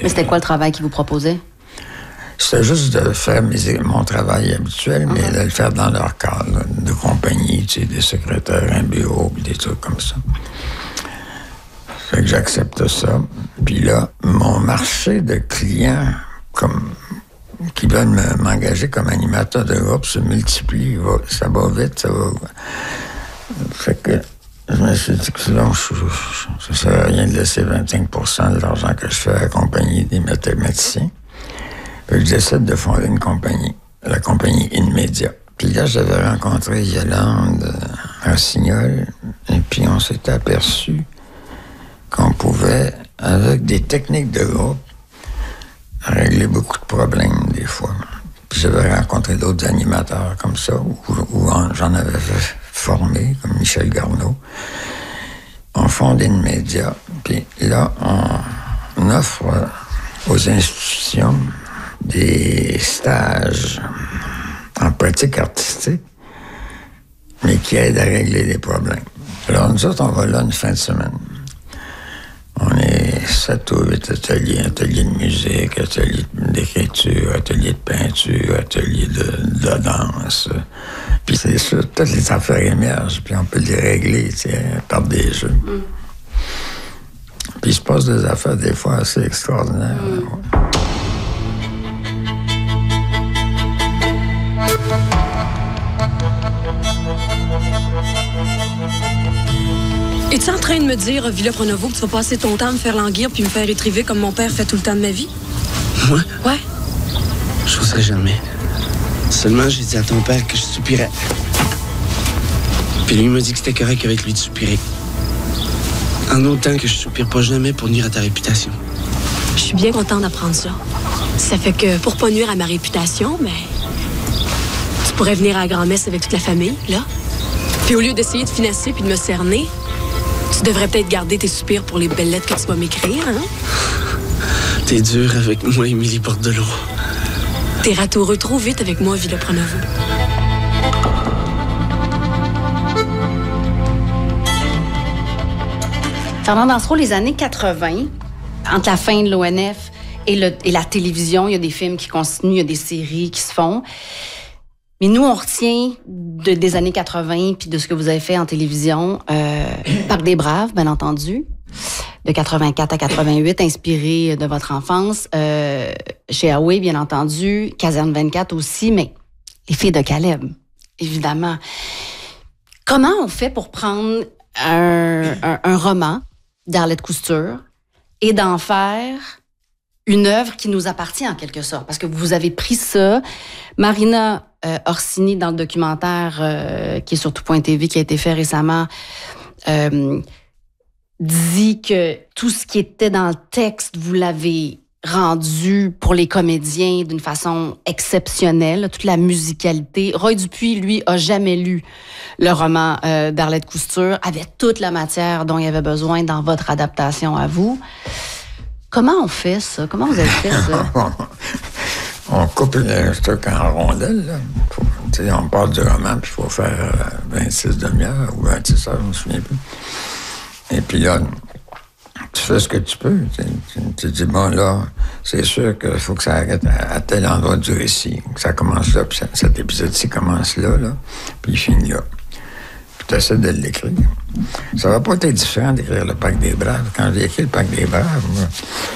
Mais c'était quoi le travail qu'ils vous proposaient? C'était juste de faire mon travail habituel, mais de le faire dans leur cadre de compagnie, tu sais, des secrétaires, un bureau, des trucs comme ça. Fait que j'accepte ça. Puis là, mon marché de clients qui veulent m'engager comme animateur de groupe se multiplie. Ça va vite, ça va... Fait que je me suis dit que sinon, ça ne sert à rien de laisser 25% de l'argent que je fais à la compagnie des mathématiciens. Fait que j'essaie de fonder une compagnie, la compagnie InMedia. Puis là, j'avais rencontré Yolande Rossignol, et puis on s'était aperçu qu'on pouvait, avec des techniques de groupe, régler beaucoup de problèmes des fois. Puis j'avais rencontré d'autres animateurs comme ça, où j'en avais formé, comme Michel Garneau. On fonde InMedia, puis là, on offre aux institutions des stages en pratique artistique, mais qui aident à régler les problèmes. Alors, nous autres, on va là une fin de semaine. On est 7 ou 8 ateliers, ateliers de musique, ateliers d'écriture, ateliers de peinture, ateliers de danse. Puis c'est sûr, toutes les affaires émergent, puis on peut les régler, tu sais, par des jeux. Puis il se passe des affaires, des fois, assez extraordinaires. Es-tu en train de me dire, Villa Pronovo, que tu vas passer ton temps à me faire languir puis me faire étriver comme mon père fait tout le temps de ma vie? Moi? Ouais. Je n'oserais jamais. Seulement, j'ai dit à ton père que je soupirais. Puis lui m'a dit que c'était correct avec lui de soupirer. En autant que je soupire pas jamais pour nuire à ta réputation. Je suis bien contente d'apprendre ça. Ça fait que, pour pas nuire à ma réputation, mais... tu pourrais venir à la grand-messe avec toute la famille, là. Puis au lieu d'essayer de financer puis de me cerner, tu devrais peut-être garder tes soupirs pour les belles lettres que tu vas m'écrire, hein? T'es dur avec moi, Émilie Bordelot. T'es ratoureux trop vite avec moi, Villa Pronovo. Fernand Dansereau, les années 80, entre la fin de l'ONF et la télévision, il y a des films qui continuent, il y a des séries qui se font. Mais nous, on retient des années 80 puis de ce que vous avez fait en télévision. Parc des Braves, bien entendu, de 84 à 88, inspiré de votre enfance. Chez Huawei, bien entendu. Caserne 24 aussi, mais Les Filles de Caleb, évidemment. Comment on fait pour prendre un roman d'Arlette Couture et d'en faire une œuvre qui nous appartient en quelque sorte? Parce que vous avez pris ça. Marina Orsini, dans le documentaire qui est sur Tout.tv, qui a été fait récemment, dit que tout ce qui était dans le texte, vous l'avez rendu pour les comédiens d'une façon exceptionnelle, toute la musicalité. Roy Dupuis, lui, a jamais lu le roman d'Arlette Couture, avait toute la matière dont il avait besoin dans votre adaptation à vous. Comment on fait ça? Comment vous avez fait ça? On coupe le truc en rondelles, là. On part du roman, puis il faut faire 26 demi-heures ou 26 heures, je ne me souviens plus. Et puis là, tu fais ce que tu peux. Tu dis, bon, là, c'est sûr qu'il faut que ça arrête à tel endroit du récit. Que ça commence là, puis cet épisode-ci commence là, puis il finit là. Puis tu essaies de l'écrire. Ça va pas être différent d'écrire Le Parc des Braves. Quand j'ai écrit Le Parc des Braves, moi,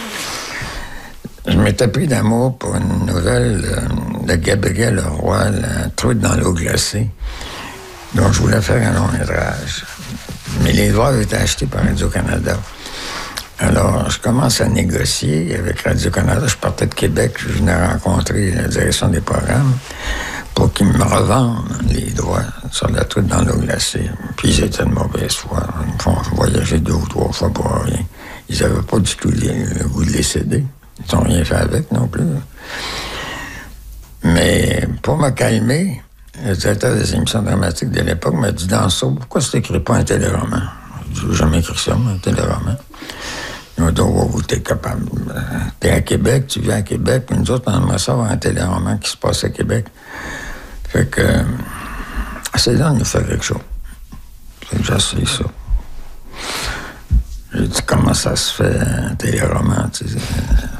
je m'étais pris d'amour pour une nouvelle de Gabriel Leroy, La truite dans l'eau glacée. Donc, je voulais faire un long métrage. Mais les droits avaient été achetés par Radio-Canada. Alors, je commence à négocier avec Radio-Canada. Je partais de Québec, je venais rencontrer la direction des programmes pour qu'ils me revendent les droits sur La truite dans l'eau glacée. Puis ils étaient de mauvaise foi. Ils me font voyager 2 ou 3 fois pour rien. Ils n'avaient pas du tout le goût de les céder. Ils n'ont rien fait avec non plus. Mais pour me calmer, le directeur des émissions dramatiques de l'époque m'a dit, Dansereau, pourquoi tu n'écris pas un téléroman? Je n'ai jamais écrit ça, un téléroman. Il m'a dit, oh, t'es capable. T'es à Québec, tu viens à Québec, puis nous autres, on aimerait ça avoir un téléroman qui se passe à Québec. Fait que, c'est là de nous faire quelque chose. Fait que j'essaie ça. J'ai dit, comment ça se fait, un téléroman, tu sais.